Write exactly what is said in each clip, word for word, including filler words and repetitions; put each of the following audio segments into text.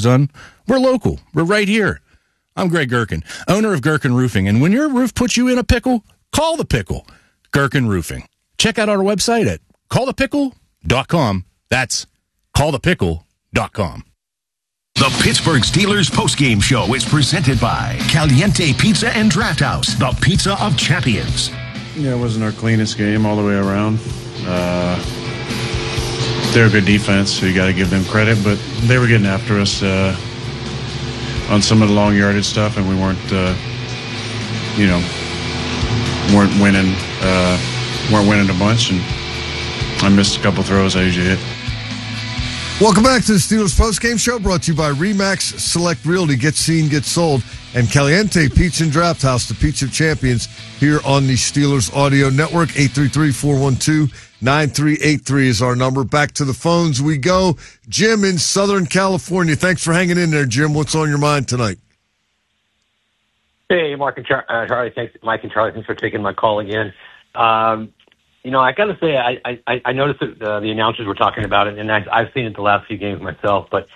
done, we're local. We're right here. I'm Greg Gherkin, owner of Gherkin Roofing. And when your roof puts you in a pickle, call the pickle. Gherkin Roofing. Check out our website at call the pickle dot com. That's call the pickle dot com. The Pittsburgh Steelers postgame show is presented by Caliente Pizza and Draft House, the pizza of champions. Yeah, it wasn't our cleanest game all the way around. Uh, they're a good defense, so you got to give them credit, but they were getting after us uh, on some of the long yardage stuff, and we weren't, uh, you know, weren't winning, uh, weren't winning a bunch, and I missed a couple throws I usually hit. Welcome back to the Steelers postgame show, brought to you by RE/MAX Select Realty. Get seen, get sold. And Caliente Pizza and Draft House, the pizza of champions, here on the Steelers Audio Network. eight three three, four one two, nine three eight three is our number. Back to the phones we go. Jim in Southern California. Thanks for hanging in there, Jim. What's on your mind tonight? Hey, Mark and Char- uh, Charlie. Thanks, Mike and Charlie. Thanks for taking my call again. Um, You know, I got to say, I, I, I noticed that uh, the announcers were talking about it, and I, I've seen it the last few games myself. But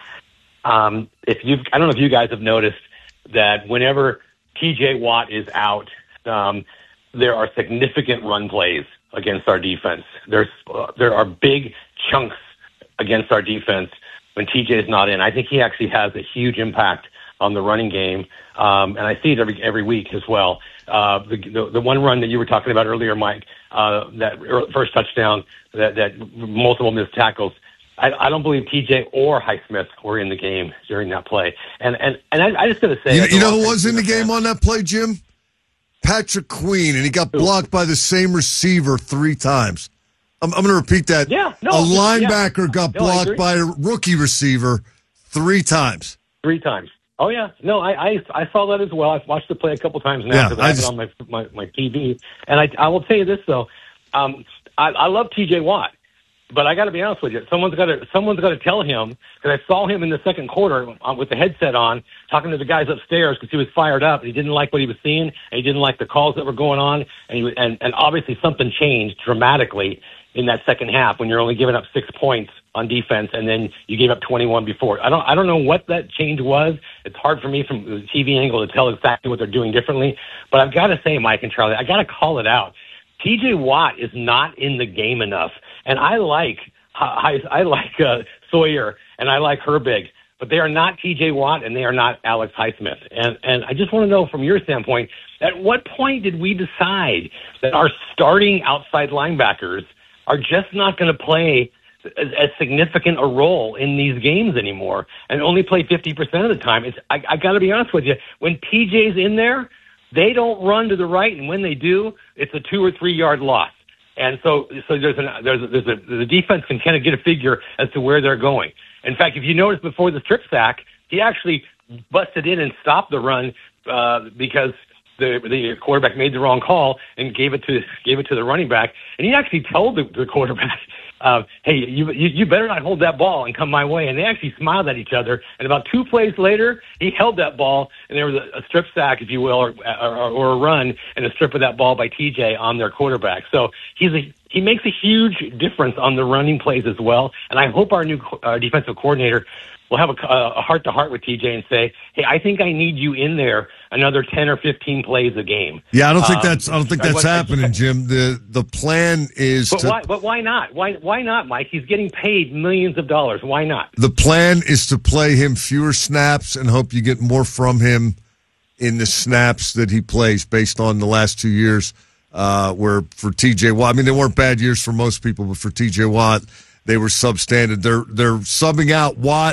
um, if you've, I don't know if you guys have noticed that whenever T J Watt is out, um, there are significant run plays against our defense. There's uh, there are big chunks against our defense when T J is not in. I think he actually has a huge impact on the running game, um, and I see it every every week as well. Uh, the, the the one run that you were talking about earlier, Mike, uh, that first touchdown, that, that multiple missed tackles. I, I don't believe T J or Highsmith were in the game during that play. And and and I, I just got to say, you, you know who was in the game on that play, Jim? Patrick Queen, and he got blocked by the same receiver three times. I'm, I'm going to repeat that. Yeah, no, a linebacker yeah. got no, blocked by a rookie receiver three times. Three times. Oh, yeah. No, I, I I saw that as well. I've watched the play a couple times now because yeah, I have just... it on my, my, my T V. And I, I will tell you this, though. Um, I, I love T J Watt, but I got to be honest with you. Someone's got to someone's got to tell him, because I saw him in the second quarter with the headset on talking to the guys upstairs because he was fired up. And he didn't like what he was seeing, and he didn't like the calls that were going on. And, he, and, and obviously something changed dramatically in that second half when you're only giving up six points on defense, and then you gave up twenty-one before. I don't, I don't know what that change was. It's hard for me from the T V angle to tell exactly what they're doing differently. But I've got to say, Mike and Charlie, I got to call it out. T J Watt is not in the game enough, and I like, I, I like uh, Sawyer and I like Herbig, but they are not T J Watt and they are not Alex Highsmith. And and I just want to know from your standpoint, at what point did we decide that our starting outside linebackers are just not going to play as, as significant a role in these games anymore and only play fifty percent of the time? It's, I, I got to be honest with you. When T J's in there, they don't run to the right, and when they do, it's a two or three yard loss. And so, so there's an, there's a, there's a, the defense can kind of get a figure as to where they're going. In fact, if you notice before the strip sack, he actually busted in and stopped the run uh, because the the quarterback made the wrong call and gave it to gave it to the running back. And he actually told the, the quarterback, uh, "Hey, you, you you better not hold that ball and come my way." And they actually smiled at each other. And about two plays later, he held that ball, and there was a, a strip sack, if you will, or, or or a run and a strip of that ball by T J on their quarterback. So he's a he makes a huge difference on the running plays as well. And I hope our new uh, defensive coordinator will have a, a heart-to-heart with T J and say, "Hey, I think I need you in there another ten or fifteen plays a game." Yeah, I don't think um, that's I don't think that's I, happening, I, Jim. The the plan is but to why, but why not? Why why not, Mike? He's getting paid millions of dollars. Why not? The plan is to play him fewer snaps and hope you get more from him in the snaps that he plays based on the last two years uh, where for T J Watt, I mean, they weren't bad years for most people, but for T J Watt, they were substandard. They're, they're subbing out Watt,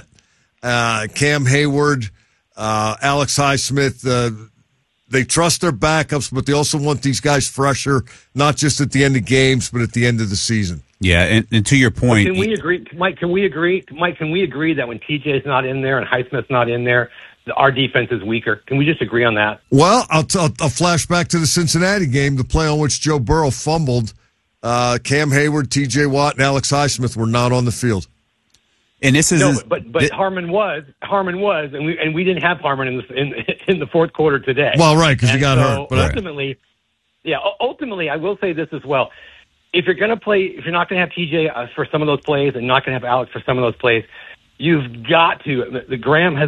Uh, Cam Hayward, uh, Alex Highsmith, uh, they trust their backups, but they also want these guys fresher, not just at the end of games, but at the end of the season. Yeah, and, and to your point, can we agree, Mike? Can we agree, Mike? Can we agree that when T J's not in there and Highsmith's not in there, our defense is weaker? Can we just agree on that? Well, I'll, t- I'll flash back to the Cincinnati game, the play on which Joe Burrow fumbled. Uh, Cam Hayward, T J Watt, and Alex Highsmith were not on the field. And this is no, but but th- Harmon was Harmon was, and we and we didn't have Harmon in the in, in the fourth quarter today. Well, right, because he got so hurt. But ultimately, right. yeah, ultimately, I will say this as well: if you're going to play, if you're not going to have T J uh, for some of those plays, and not going to have Alex for some of those plays, you've got to. The, the Graham has